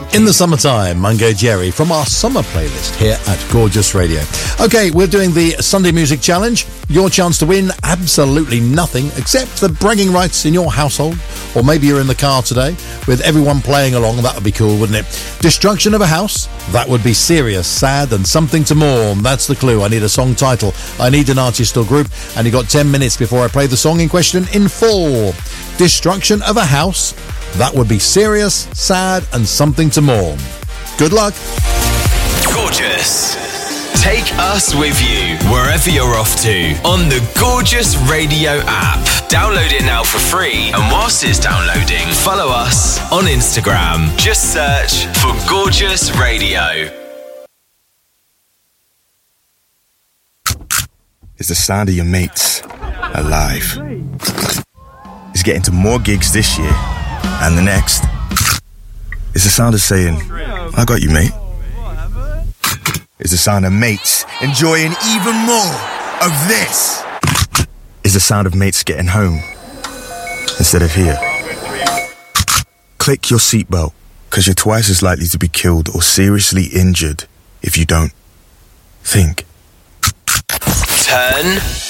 In the Summertime, Mungo Jerry from our summer playlist here at Gorgeous Radio. Okay, we're doing the Sunday Music Challenge. Your chance to win absolutely nothing except the bragging rights in your household. Or maybe you're in the car today with everyone playing along. That would be cool, wouldn't it? Destruction of a house. That would be serious, sad and something to mourn. That's the clue. I need a song title. I need an artist or group. And you've got 10 minutes before I play the song in question in full. Destruction of a house. That would be serious, sad and something to mourn. Good luck. Gorgeous. Take us with you wherever you're off to on the Gorgeous Radio app. Download it now for free, and whilst it's downloading, follow us on Instagram. Just search for Gorgeous Radio. It's the sound of your mates alive. It's getting to more gigs this year and the next. It's the sound of saying, I got you, mate. It's the sound of mates enjoying even more of this. It's the sound of mates getting home instead of here. Click your seatbelt, because you're twice as likely to be killed or seriously injured if you don't. Think. Turn